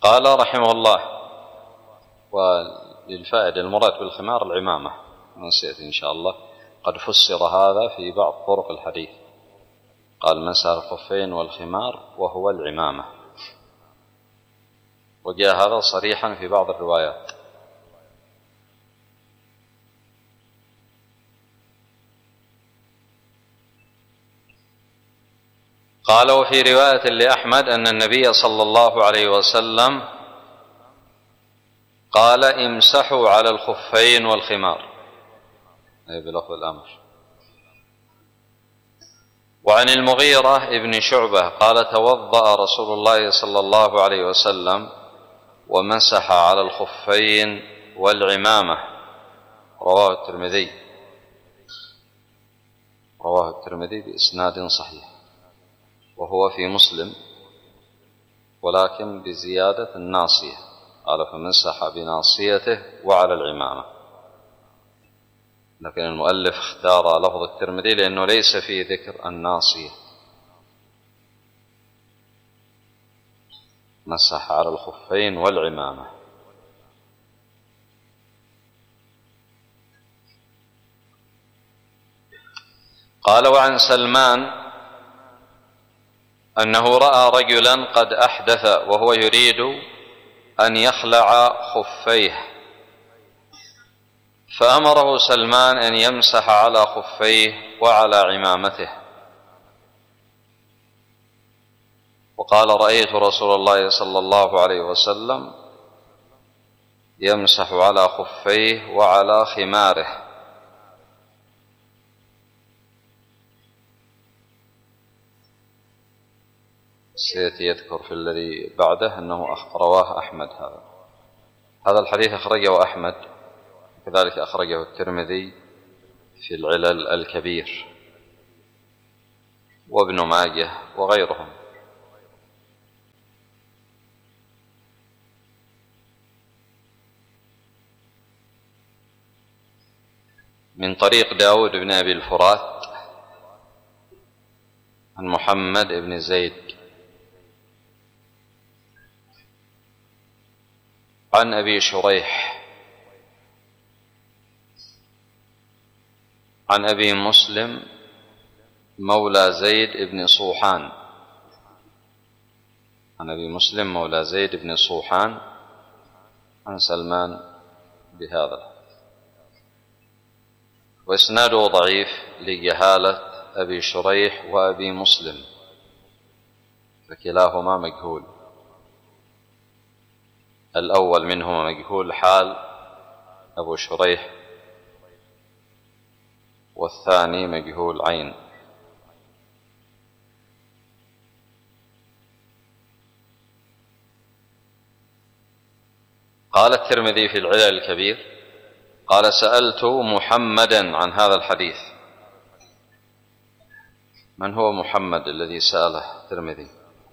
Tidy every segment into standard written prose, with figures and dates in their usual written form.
قال رحمه الله: وللفائدة المراد بالخمار العمامة، نسيت إن شاء الله، قد فسر هذا في بعض طرق الحديث، قال مسح الخفين والخمار وهو العمامة، وجاء هذا صريحا في بعض الروايات. قال: وفي رواية لأحمد أن النبي صلى الله عليه وسلم قال: امسحوا على الخفين والخمار، أي بلفظ الأمر. وعن المغيرة ابن شعبة قال: توضأ رسول الله صلى الله عليه وسلم ومسح على الخفين والعمامة، رواه الترمذي بإسناد صحيح، وهو في مسلم، ولكن بزيادة الناصية، قال: فمسح بناصيته وعلى العمامة. لكن المؤلف اختار لفظ الترمذي لأنه ليس فيه ذكر الناصية، مسح على الخفين والعمامة. قال: وعن سلمان أنه رأى رجلا قد أحدث وهو يريد أن يخلع خفيه، فأمره سلمان أن يمسح على خفيه وعلى عمامته، وقال: رأيت رسول الله صلى الله عليه وسلم يمسح على خفيه وعلى خماره. سيأتي يذكر في الذي بعده أنه رواه أحمد. هذا الحديث أخرجه أحمد، كذلك أخرجه الترمذي في العلل الكبير، وابن ماجه وغيرهم. من طريق داود بن أبي الفرات عن محمد بن زيد عن أبي شريح عن أبي مسلم مولى زيد بن صوحان، عن أبي مسلم مولى زيد بن صوحان عن سلمان بهذا، وإسناده ضعيف لجهالة أبي شريح وأبي مسلم، فكلاهما مجهول. الأول منهما مجهول حال أبو شريح، والثاني مجهول عين. قال الترمذي في العلل الكبير: قال: سألت محمدا عن هذا الحديث. من هو محمد الذي سأله الترمذي؟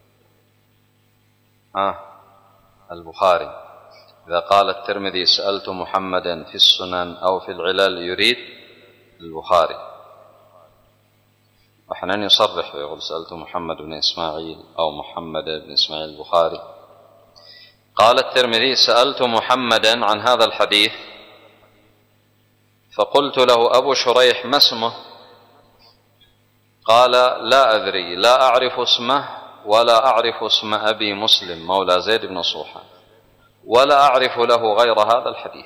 البخاري. إذا قال الترمذي سألت محمدا في السنن أو في العلل يريد البخاري، وأحيانا يصرح ويقول سألت محمد بن إسماعيل أو محمد بن إسماعيل البخاري. قال الترمذي: سألت محمدا عن هذا الحديث فقلت له: أبو شريح ما اسمه؟ قال: لا أدري، لا أعرف اسمه ولا أعرف اسم أبي مسلم مولى زيد بن صوحان، ولا أعرف له غير هذا الحديث.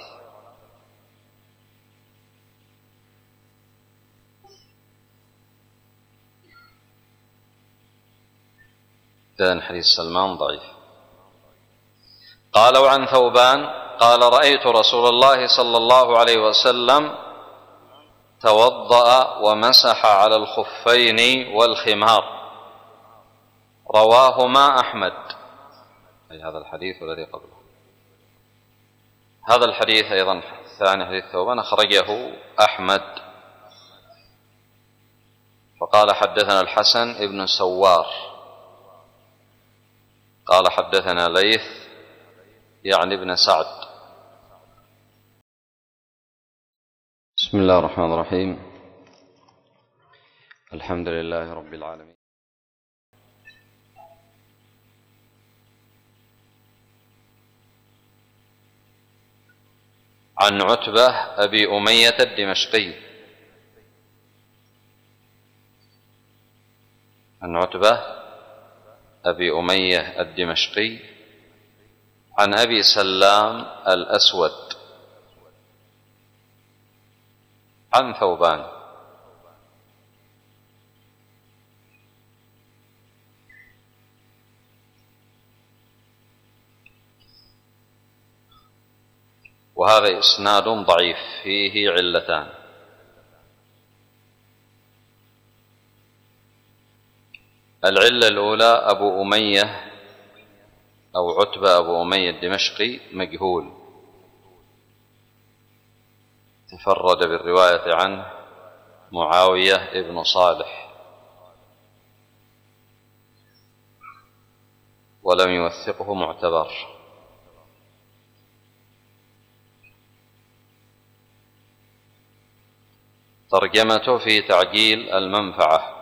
إذن حديث سلمان ضعيف. قال: وعن ثوبان قال: رأيت رسول الله صلى الله عليه وسلم توضأ ومسح على الخفين والخمار، رواهما أحمد، أي هذا الحديث والذي قبله. هذا الحديث أيضا الثاني حديث ثوبان أخرجه أحمد، فقال: حدثنا الحسن ابن سوار قال: حدثنا ليث يعني ابن سعد. بسم الله الرحمن الرحيم. الحمد لله رب العالمين، عن عتبة أبي أمية الدمشقي، عن عتبة أبي أمية الدمشقي عن أبي سلام الأسود عن ثوبان. وهذا إسناد ضعيف فيه علتان. العلة الأولى أبو أمية أو عتبة أبو أمية الدمشقي مجهول، تفرد بالرواية عنه معاوية ابن صالح ولم يوثقه معتبر. ترجمته في تعجيل المنفعة.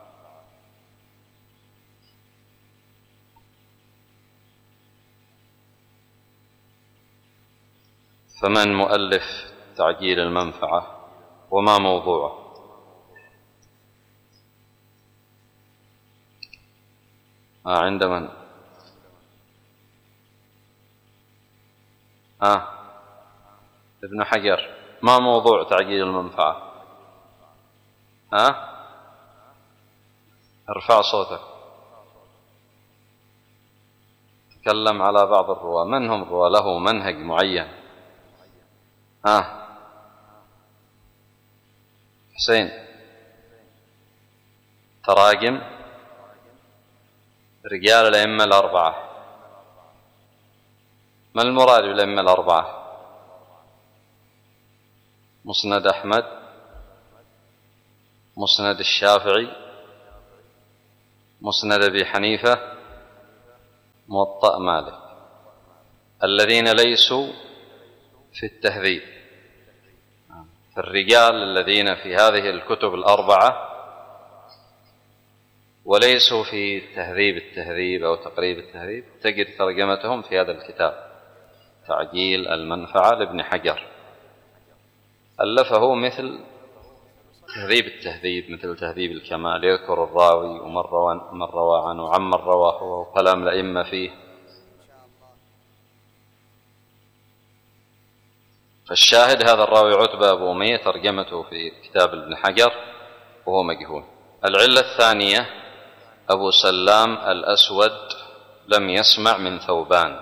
فمن مؤلف تعجيل المنفعة وما موضوعه؟ عند من؟ ابن حجر. ما موضوع تعجيل المنفعة؟ ارفع صوتك، تكلم على بعض الرواة. من هم الرواة؟ له منهج معين. حسين، تراجم رجال الأئمة الأربعة. ما المراد بالأئمة الأربعة؟ مسند أحمد، مسند الشافعي، مسند أبي حنيفة، موطأ مالك، الذين ليسوا في التهذيب. الرجال الذين في هذه الكتب الأربعة وليسوا في التهذيب أو تقريب التهذيب تجد ترجمتهم في هذا الكتاب تعجيل المنفعة لابن حجر. ألفه مثل تهذيب التهذيب، مثل تهذيب الكمال، يذكر الراوي ومن روى عنه وعمن رواه وكلام الأئمة فيه. فالشاهد هذا الراوي عتبة أبو أمية ترجمته في كتاب ابن حجر وهو مجهول. العلة الثانية أبو سلام الأسود لم يسمع من ثوبان،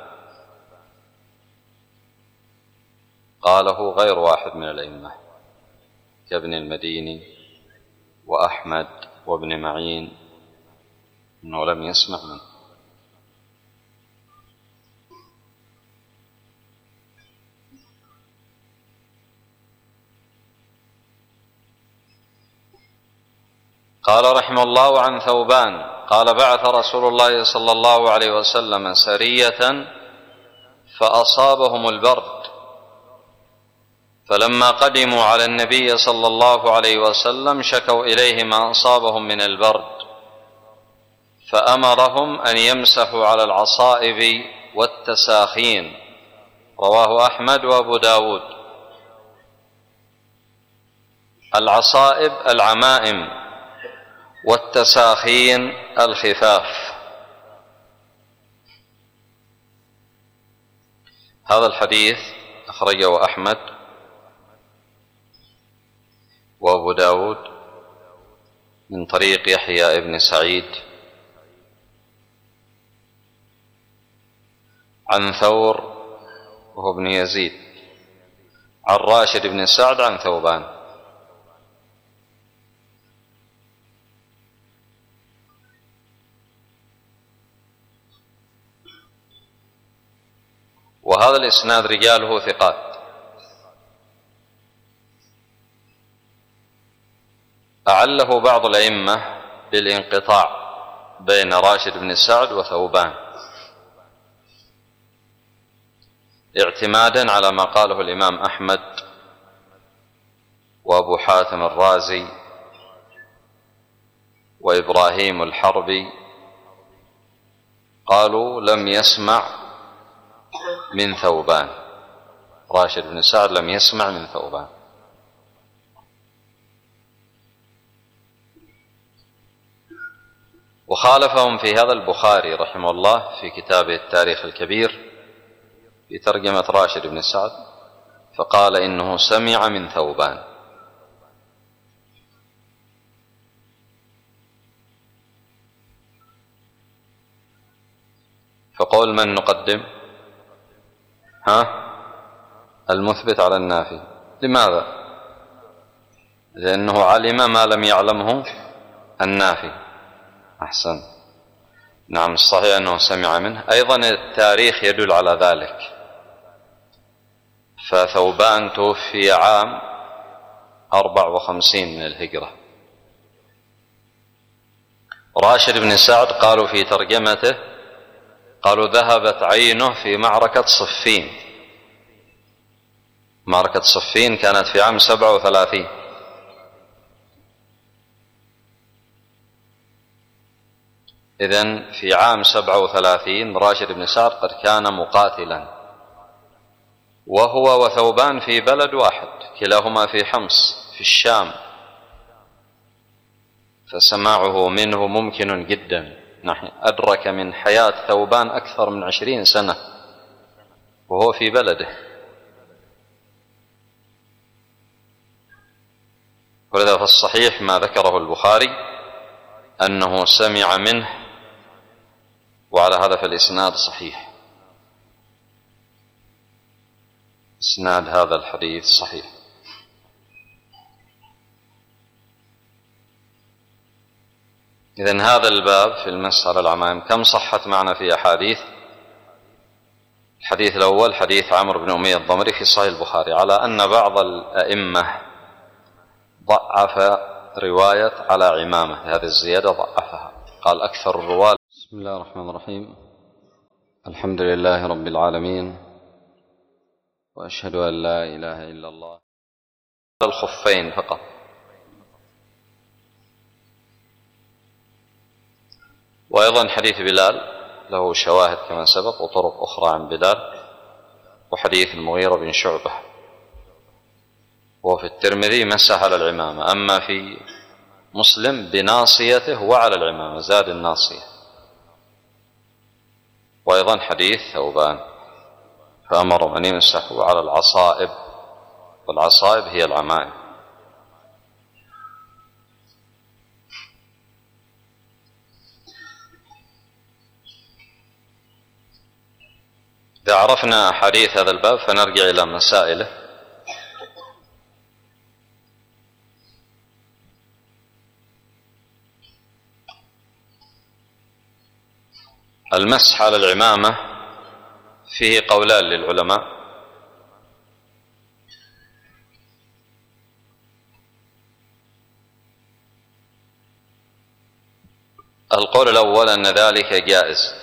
قاله غير واحد من الأئمة كابن المديني وأحمد وابن معين أنه لم يسمع منه. قال رحمه الله عن ثوبان قال: بعث رسول الله صلى الله عليه وسلم سرية فأصابهم البرد، فلما قدموا على النبي صلى الله عليه وسلم شكوا إليه ما أصابهم من البرد، فأمرهم أن يمسحوا على العصائب والتساخين. رواه أحمد وأبو داود. العصائب العمائم، والتساخين الخفاف. هذا الحديث أخرجه أحمد وأبو داود من طريق يحيى ابن سعيد عن ثور وهو ابن يزيد عن راشد بن سعد عن ثوبان. وهذا الإسناد رجاله ثقات. أعله بعض الأئمة بالانقطاع بين راشد بن سعد وثوبان اعتمادا على ما قاله الإمام أحمد وأبو حاتم الرازي وإبراهيم الحربي، قالوا لم يسمع من ثوبان راشد بن سعد لم يسمع من ثوبان. وخالفهم في هذا البخاري رحمه الله في كتابه التاريخ الكبير في ترجمة راشد بن سعد، فقال إنه سمع من ثوبان. فقول من نقدم؟ المثبت على النافي. لماذا؟ لأنه علم ما لم يعلمه النافي. أحسن. نعم الصحيح أنه سمع منه. أيضا التاريخ يدل على ذلك، فثوبان توفي عام 54 من الهجرة. راشد بن سعد قالوا في ترجمته، قالوا ذهبت عينه في معركة صفين. معركة صفين كانت في عام 37. إذن في عام 37 راشد بن سعد قد كان مقاتلا، وهو وثوبان في بلد واحد، كلاهما في حمص في الشام، فسماعه منه ممكن جدا. نحن أدرك من حياة ثوبان أكثر من 20 سنة وهو في بلده، ولذا فالصحيح ما ذكره البخاري أنه سمع منه، وعلى هذا فالإسناد صحيح. إسناد هذا الحديث صحيح. إذن هذا الباب في المسح على العمائم كم صحت معنا في أحاديث؟ الحديث الأول حديث عمرو بن أمية الضمري في صحيح البخاري، على أن بعض الأئمة ضعف رواية على عمامة، هذه الزيادة ضعفها، قال أكثر الرواة. بسم الله الرحمن الرحيم. الحمد لله رب العالمين، وأشهد أن لا إله إلا الله. الخفين فقط. وأيضا حديث بلال له شواهد كما سبق وطرق أخرى عن بلال، وحديث المغيرة بن شعبة، وفي الترمذي مسح على العمامة، أما في مسلم بناصيته وعلى العمامة، زاد الناصية. وأيضا حديث ثوبان فأمر أن يمسحوا على العصائب، والعصائب هي العمائم. إذا عرفنا أحاديث هذا الباب فنرجع إلى مسائله. المسح على العمامة فيه قولان للعلماء. القول الأول أن ذلك جائز،